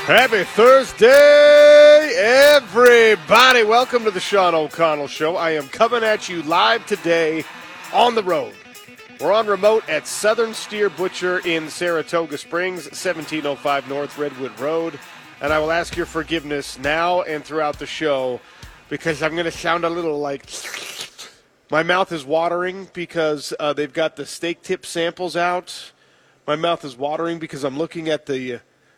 Happy Thursday, everybody. Welcome to the Sean O'Connell Show. I am coming at you live today on the road. We're on remote at Southern Steer Butcher in Saratoga Springs, 1705 North Redwood Road. And I will ask your forgiveness now and throughout the show because I'm going to sound a little like my mouth is watering because they've got the steak tip samples out. My mouth is watering because I'm looking at the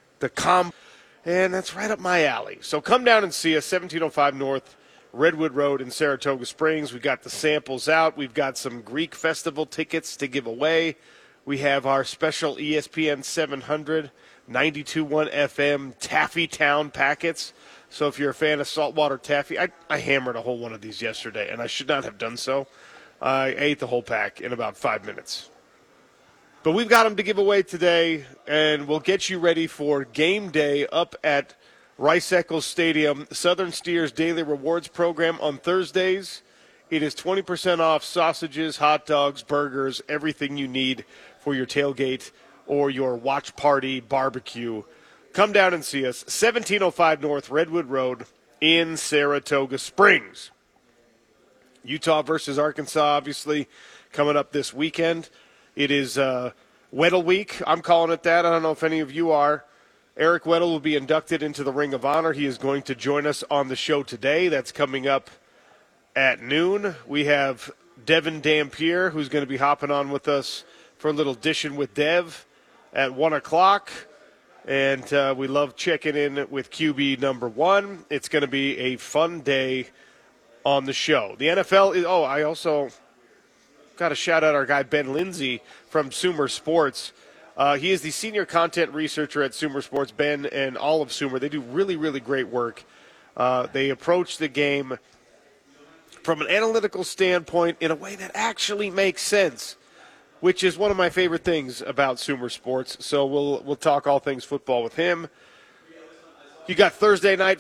and that's right up my alley. So come down and see us, 1705 North Redwood Road in Saratoga Springs. We've got the samples out. We've got some Greek Festival tickets to give away. We have our special ESPN 700, 92.1 FM Taffy Town packets. So if you're a fan of saltwater taffy, I hammered a whole one of these yesterday, and I should not have done so. I ate the whole pack in about 5 minutes. But we've got them to give away today, and we'll get you ready for game day up at Rice-Eccles Stadium. Southern Steer's Daily Rewards program on Thursdays. It is 20% off sausages, hot dogs, burgers, everything you need for your tailgate or your watch party barbecue. Come down and see us, 1705 North Redwood Road in Saratoga Springs. Utah versus Arkansas, obviously, coming up this weekend. It is Weddle Week. I'm calling it that. I don't know if any of you are. Eric Weddle will be inducted into the Ring of Honor. He is going to join us on the show today. That's coming up at noon. We have Devin Dampier, who's going to be hopping on with us for a little Dishing with Dev at 1 o'clock. And we love checking in with QB number one. It's going to be a fun day on the show. The NFL is – I also – got to shout out our guy Ben Lindsay from Sumer Sports. He is the senior content researcher at Sumer Sports. Ben and all of Sumer, they do really, really great work. They approach the game from an analytical standpoint in a way that actually makes sense, which is one of my favorite things about Sumer Sports. So we'll talk all things football with him. You got Thursday night